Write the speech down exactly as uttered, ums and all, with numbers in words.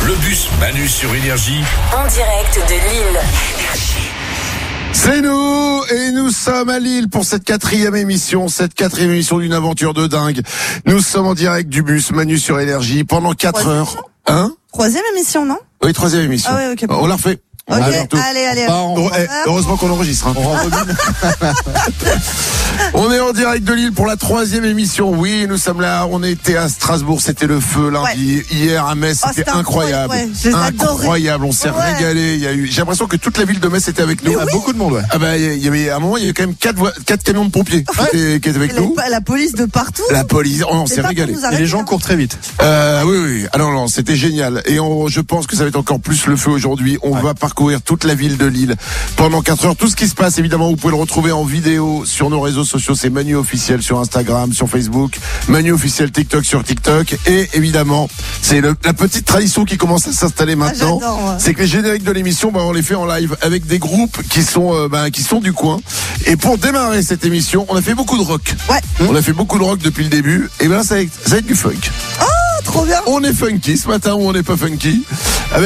Le bus Manu sur Énergie. En direct de Lille. C'est nous, et nous sommes à Lille pour cette quatrième émission, cette quatrième émission d'une aventure de dingue. Nous sommes en direct du bus Manu sur Énergie pendant quatre heures. Hein? Troisième émission, non? Oui, troisième émission. Ah ouais, ok. On la refait. Ok, Allez, allez, allez. Bah, on, eh, heureusement qu'on enregistre. Hein. On est en direct de Lille pour la troisième émission. Oui, nous sommes là. On était à Strasbourg. C'était le feu lundi. Ouais. Hier à Metz, oh, c'était c'était incroyable. Ouais, incroyable. On s'est ouais. régalé. Il y a eu. J'ai l'impression que toute la ville de Metz était avec nous. Oui. Beaucoup de monde. Ouais. Ah bah il y avait à un moment, il y avait quand même quatre voies, quatre camions de pompiers ouais. qui, étaient, qui étaient avec la, nous. La police de partout. La police. Oh, on s'est régalé. Et les gens courent très vite. Euh, oui, oui. Alors non, c'était génial. Et on, je pense que ça va être encore plus le feu aujourd'hui. On ouais. va parcourir toute la ville de Lille pendant quatre heures. Tout ce qui se passe, évidemment, vous pouvez le retrouver en vidéo sur nos réseaux sociaux. C'est Manu officiel sur Instagram, sur Facebook, Manu officiel TikTok sur TikTok. Et évidemment, c'est le, la petite tradition qui commence à s'installer maintenant. Ah, c'est que les génériques de l'émission, bah, on les fait en live avec des groupes qui sont, euh, bah, qui sont du coin. Et pour démarrer cette émission, on a fait beaucoup de rock. Ouais. On a fait beaucoup de rock depuis le début. Et ben, ça va être, ça va être du funk. Oh, trop bien. On est funky ce matin ou on n'est pas funky. Avec